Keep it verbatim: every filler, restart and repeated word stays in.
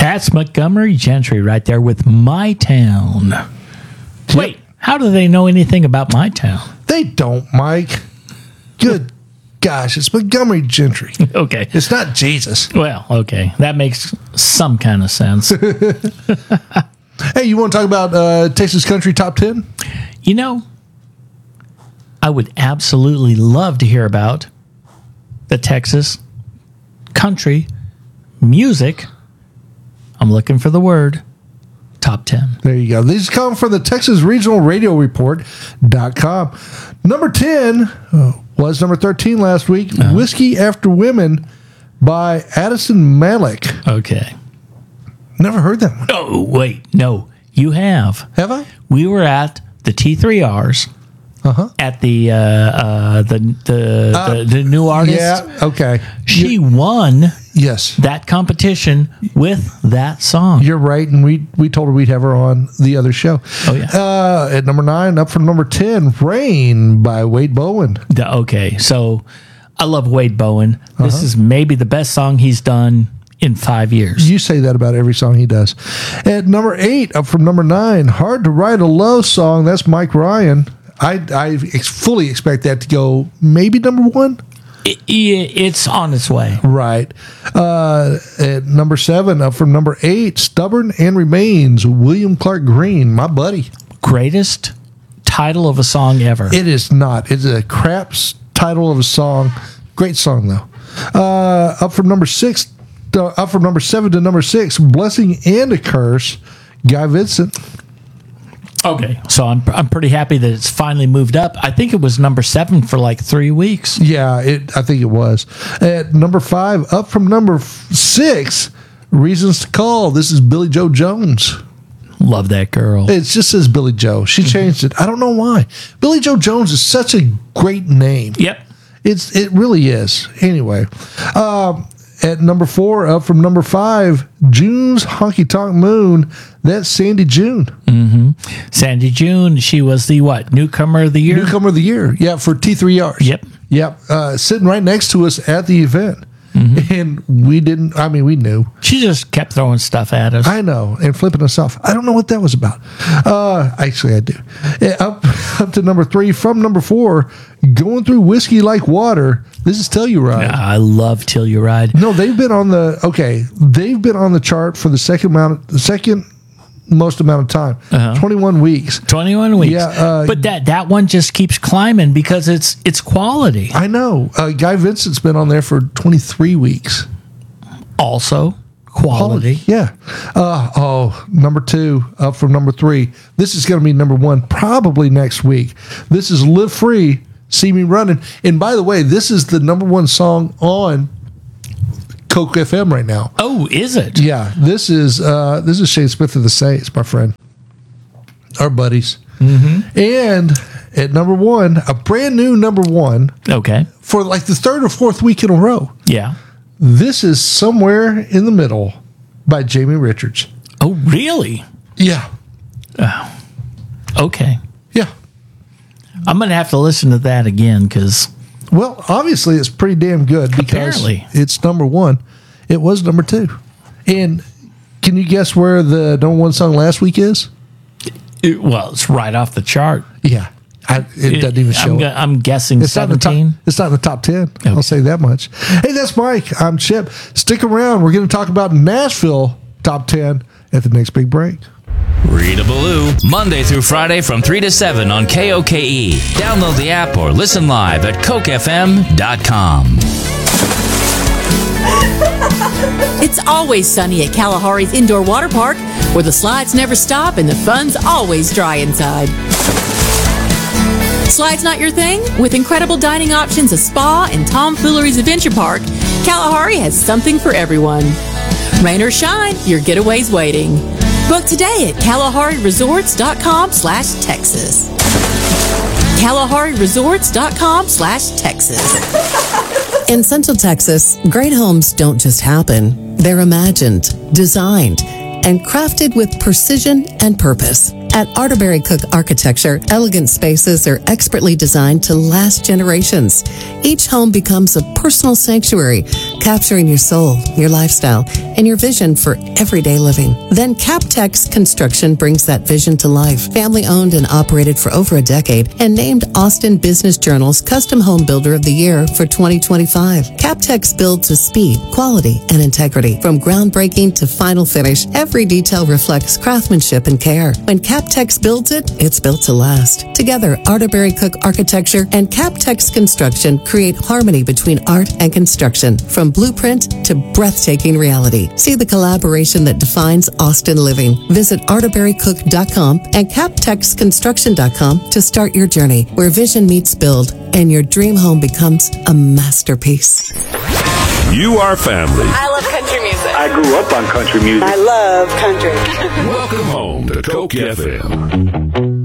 That's Montgomery Gentry right there with My Town. Wait, how do they know anything about My Town? They don't, Mike. Good gosh, it's Montgomery Gentry. Okay. It's not Jesus. Well, okay. That makes some kind of sense. Hey, you want to talk about uh, Texas Country Top ten? You know, I would absolutely love to hear about the Texas Country Music. I'm looking for the word. Top ten. There you go. These come from the Texas Regional Radio Report dot com. Number ten uh, was number thirteen last week. Uh-huh. Whiskey After Women by Addison Malik. Okay. Never heard that one. Oh, wait. No, you have. Have I? We were at the T three R's uh-huh. at the, uh, uh, the, the, uh, the the new artist. Yeah, okay. She you, won yes. that competition with that song. You're right, and we we told her we'd have her on the other show. Oh, yeah. Uh, at number nine, up from number ten, Rain by Wade Bowen. The, okay, so I love Wade Bowen. This Uh-huh. is maybe the best song he's done in five years. You say that about every song he does. At number eight, up from number nine, Hard to Write a Love Song. That's Mike Ryan. I, I ex- fully expect that to go maybe number one. It, it's on its way. Right. Uh, at number seven, up from number eight, Stubborn and Remains, William Clark Green, my buddy. Greatest title of a song ever. It is not. It's a crap title of a song. Great song, though. Uh, up from number six, uh, up from number seven to number six, Blessing and a Curse, Guy Vincent. Okay, so I'm I'm pretty happy that it's finally moved up. I think it was number seven for like three weeks. Yeah, it. I think it was. At number five, up from number f- six, Reasons to Call. This is Billy Joe Jones. Love that girl. It just says Billy Joe. She changed it. I don't know why. Billy Joe Jones is such a great name. Yep. It's it really is. Anyway, um, at number four, up from number five, June's Honky Tonk Moon. That's Sandy June. Mm-hmm. Sandy June. She was the what? Newcomer of the year. Newcomer of the year. Yeah, for T three R's. Yep. Yep. Uh, sitting right next to us at the event. Mm-hmm. And we didn't, I mean, we knew. She just kept throwing stuff at us. I know, and flipping us off. I don't know what that was about. Uh, actually, I do. Yeah, up, up to number three, from number four, Going Through Whiskey Like Water. This is Telluride. I love Telluride. No, they've been on the, okay, they've been on the chart for the second amount, the second most amount of time, uh-huh. twenty-one weeks. twenty-one weeks. Yeah, uh, but that, that one just keeps climbing because it's it's quality. I know. Uh, Guy Vincent's been on there for twenty-three weeks. Also quality. quality. Yeah. Uh, oh, number two, up from number three. This is going to be number one probably next week. This is Live Free, See Me Running. And by the way, this is the number one song on Coke F M right now. Oh, is it? Yeah, this is uh, this is Shane Smith of the Saints, my friend, our buddies. Mm-hmm. And at number one, a brand new number one. Okay. For like the third or fourth week in a row. Yeah. This is Somewhere in the Middle by Jamie Richards. Oh, really? Yeah. Oh. Okay. Yeah. I'm going to have to listen to that again because... Well, obviously, it's pretty damn good because Apparently. it's number one. It was number two. And can you guess where the number one song last week is? It, well, it's right off the chart. Yeah. I, it, it doesn't even show I'm, it. I'm guessing It's not, in the seventeen. top, it's not in the top ten. Okay. I'll say that much. Hey, that's Mike. I'm Chip. Stick around. We're going to talk about Nashville top ten at the next big break. Rita Ballou, Monday through Friday from three to seven on K O K E. Download the app or listen live at coke f m dot com. It's always sunny at Kalahari's Indoor Water Park, where the slides never stop and the fun's always dry inside. Slides not your thing? With incredible dining options, a spa, and Tomfoolery's Adventure Park, Kalahari has something for everyone. Rain or shine, your getaway's waiting. Book today at Kalahari Resorts dot com slash Texas. Kalahari Resorts dot com slash Texas. In Central Texas, great homes don't just happen. They're imagined, designed, and crafted with precision and purpose. At Arterberry Cook Architecture, elegant spaces are expertly designed to last generations. Each home becomes a personal sanctuary, capturing your soul, your lifestyle, and your vision for everyday living. Then Captex Construction brings that vision to life. Family owned and operated for over a decade and named Austin Business Journal's Custom Home Builder of the Year for twenty twenty-five. Captex builds with speed, quality, and integrity. From groundbreaking to final finish, every detail reflects craftsmanship and care. When Captex builds it, it's built to last. Together, Arterberry Cook Architecture and Captex Construction create harmony between art and construction, from blueprint to breathtaking reality. See the collaboration that defines Austin living. Visit arterberry cook dot com and captex construction dot com to start your journey, where vision meets build and your dream home becomes a masterpiece. You are family. I love country music. I grew up on country music. I love country. Welcome home to Coke F M.